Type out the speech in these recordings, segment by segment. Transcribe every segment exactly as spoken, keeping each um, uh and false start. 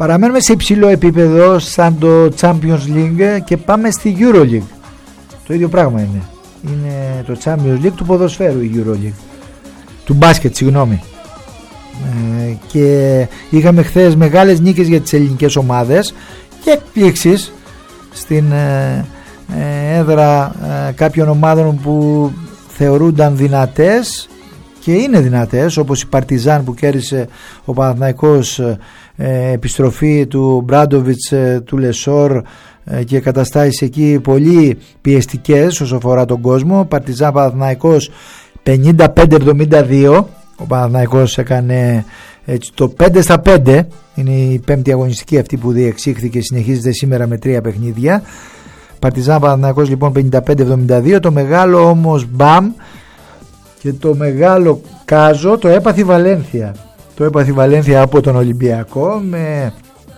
Παραμένουμε σε υψηλό επίπεδο σαν το Champions League και πάμε στη EuroLeague. Το ίδιο πράγμα είναι. Είναι το Champions League του ποδοσφαίρου η EuroLeague. Του μπάσκετ, συγγνώμη. Ε, και είχαμε χθες μεγάλες νίκες για τις ελληνικές ομάδες και εκπλήξεις στην ε, ε, έδρα ε, κάποιων ομάδων που θεωρούνταν δυνατές και είναι δυνατές, όπως η Παρτιζάν που κέρδισε ο Παναθηναϊκός, ε, επιστροφή του Μπράντοβιτς, ε, του Λεσόρ, ε, και καταστάσεις εκεί πολύ πιεστικές όσο αφορά τον κόσμο. Παρτιζάν Παναθηναϊκός πενήντα πέντε εβδομήντα δύο. Ο Παναθηναϊκός έκανε έτσι, το πέντε στα πέντε. Είναι η πέμπτη αγωνιστική αυτή που διεξήχθηκε, συνεχίζεται σήμερα με τρία παιχνίδια. Παρτιζάν Παναθηναϊκός λοιπόν πενήντα πέντε εβδομήντα δύο. Το μεγάλο όμως μπαμ και το μεγάλο κάζο το έπαθε η Βαλένθια. Το έπαθε η Βαλένθια από τον Ολυμπιακό. Με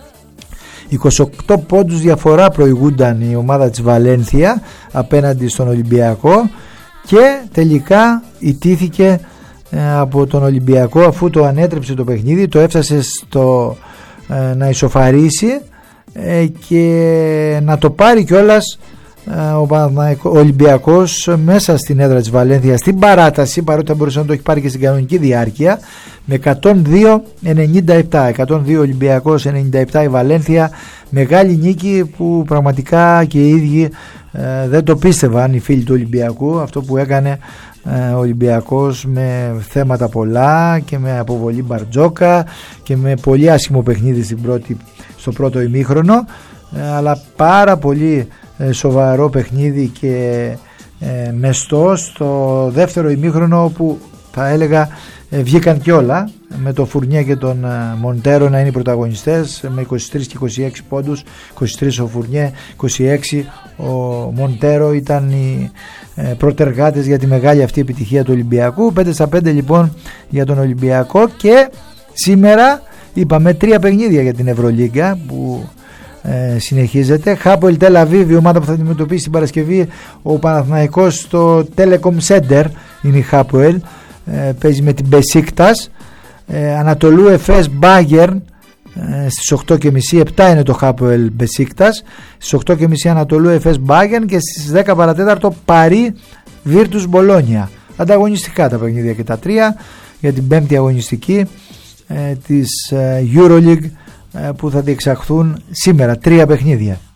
είκοσι οκτώ πόντους διαφορά προηγούνταν η ομάδα της Βαλένθια απέναντι στον Ολυμπιακό και τελικά ιτήθηκε από τον Ολυμπιακό αφού το ανέτρεψε το παιχνίδι, το έφτασε στο ε, να ισοφαρίσει ε, και να το πάρει κιόλας ε, ο, ο Ολυμπιακός μέσα στην έδρα της Βαλένθια στην παράταση, παρότι θα μπορούσε να το έχει πάρει και στην κανονική διάρκεια, με εκατόν δύο ενενήντα επτά. εκατόν δύο Ολυμπιακός, ενενήντα επτά η Βαλένθια. Μεγάλη νίκη που πραγματικά και οι ίδιοι ε, δεν το πίστευαν οι φίλοι του Ολυμπιακού, αυτό που έκανε ο Ολυμπιακός με θέματα πολλά και με αποβολή Μπαρτζόκα και με πολύ άσχημο παιχνίδι στην πρώτη, στο πρώτο ημίχρονο, αλλά πάρα πολύ σοβαρό παιχνίδι και μεστό στο δεύτερο ημίχρονο, όπου θα έλεγα βγήκαν κι όλα, με το Φουρνιέ και τον Μοντέρο να είναι οι πρωταγωνιστές με είκοσι τρεις και είκοσι έξι πόντους. είκοσι τρεις ο Φουρνιέ, είκοσι έξι ο Μοντέρο ήταν οι πρωτεργάτες για τη μεγάλη αυτή επιτυχία του Ολυμπιακού. πέντε στα πέντε λοιπόν για τον Ολυμπιακό. Και σήμερα είπαμε τρία παιχνίδια για την Ευρωλίγκα που ε, συνεχίζεται. Χάπολ Τελ Αβίβ, η ομάδα που θα αντιμετωπίσει την Παρασκευή ο Παναθηναϊκός στο Telecom Center είναι η Χάπολ. Ε, παίζει με την Μπεσίκτας. ε, Ανατολού Εφές Μπάγερν ε, στις οκτώ και μισή. επτά είναι το Χάπολ Μπεσίκτας. Στις οκτώ και μισή Ανατολού Εφές Μπάγερν και στις δέκα παρατέταρτο Παρί Βίρτους Μπολόνια. Ανταγωνιστικά τα παιχνίδια και τα τρία για την πέμπτη αγωνιστική ε, της ε, EuroLeague ε, που θα διεξαχθούν σήμερα. Τρία παιχνίδια.